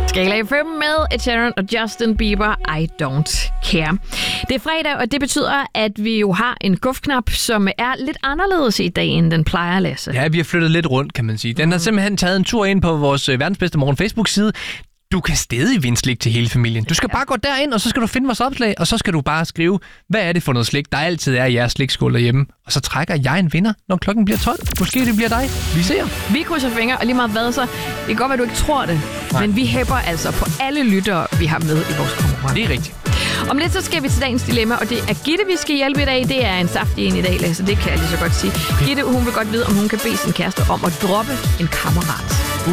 Skala 5 med Ed Sheeran og Justin Bieber, I Don't Care. Det er fredag, og det betyder, at vi jo har en gufknap, som er lidt anderledes i dag, end den plejer, Lasse. Ja, vi har flyttet lidt rundt, kan man sige. Den har simpelthen taget en tur ind på vores Verdens Bedste Morgen Facebook-side. Du kan stadig vinde slik til hele familien. Du skal bare gå derind, og så skal du finde vores opslag, og så skal du bare skrive, hvad er det for noget slik, der altid er i jeres slikskål derhjemme. Og så trækker jeg en vinder, når klokken bliver 12. Måske det bliver dig. Vi ser. Vi krydser fingre, og lige meget hvad så. Det kan godt være, du ikke tror det, men vi hæpper altså på alle lyttere, vi har med i vores konkurrence. Det er rigtigt. Om lidt så skal vi til dagens dilemma, og det er Gitte, vi skal hjælpe i dag. Det er en saftig en i dag, Lasse. Det kan jeg lige så godt sige. Gitte, hun vil godt vide, om hun kan bede sin kæreste om at droppe en kammerat.